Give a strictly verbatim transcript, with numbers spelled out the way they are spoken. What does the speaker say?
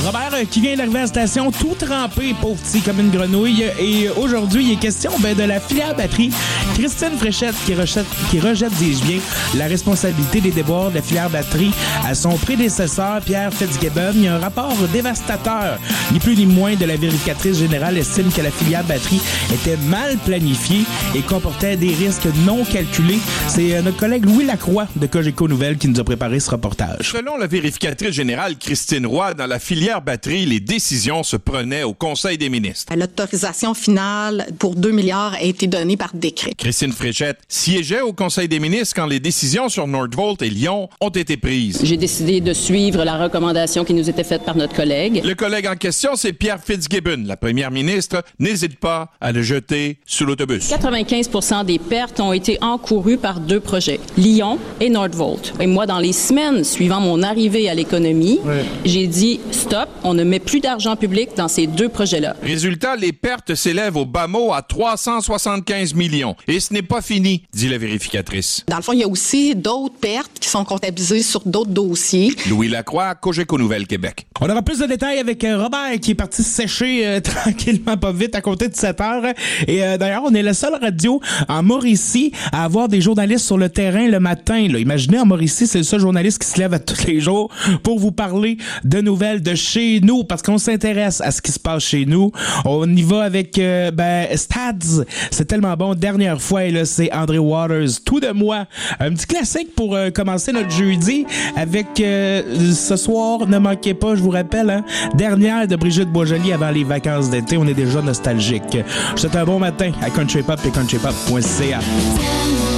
Robert euh, qui vient d'arriver à la station tout trempé, pauvre petit comme une grenouille. Et aujourd'hui, il est question ben, de la filière batterie. Christine Fréchette qui rejette, qui rejette, dis-je bien, la responsabilité des déboires de la filière batterie à son prédécesseur, Pierre Fitzgibbon. Il y a un rapport dévastateur, ni plus ni moins, de la vérificatrice générale estime que la filière batterie était mal planifiée et comportait des risques non calculés. C'est notre collègue Louis Lacroix de Cogeco Nouvelles qui nous a préparé ce reportage. Selon la vérificatrice générale Christine Roy, dans la filière batterie, les décisions se prenaient au Conseil des ministres. L'autorisation finale pour deux milliards a été donnée par décret. Christine Fréchette siégeait au Conseil des ministres quand les décisions sur Northvolt et Lyon ont été prises. J'ai décidé de suivre la recommandation qui nous était faite par notre collègue. Le collègue en question, c'est Pierre Fitzgibbon. La première ministre n'hésite pas à le jeter sous l'autobus. quatre-vingt-quinze pour cent des pertes ont été encourues par deux projets, Lyon et Northvolt. Et moi, dans les semaines suivant mon arrivée à l'économie, ouais. j'ai dit stop, on ne met plus d'argent public dans ces deux projets-là. Résultat, les pertes s'élèvent au bas mot à trois cent soixante-quinze millions. Et ce n'est pas fini, dit la vérificatrice. Dans le fond, il y a aussi d'autres pertes qui sont comptabilisées sur d'autres dossiers. Louis Lacroix, Cogeco Nouvelles Québec. On aura plus de détails avec euh, Robert qui est parti sécher euh, tranquillement, pas vite, à compter de sept heures. Et euh, d'ailleurs, on est la seule radio en Mauricie à avoir des journalistes sur le terrain le matin. Là. Imaginez, en Mauricie, c'est le seul journaliste qui se lève à tous les jours pour vous parler de nouvelles de chez nous, parce qu'on s'intéresse à ce qui se passe chez nous. On y va avec euh, ben, Stads. C'est tellement bon. Dernière fois, et là, c'est André Waters. Tout de moi. Un petit classique pour euh, commencer notre jeudi avec euh, ce soir, ne manquez pas, je vous rappelle, hein, dernière de Brigitte Boisjoli avant les vacances d'été. On est déjà nostalgique. Je vous souhaite un bon matin à country pop et country pop point c a.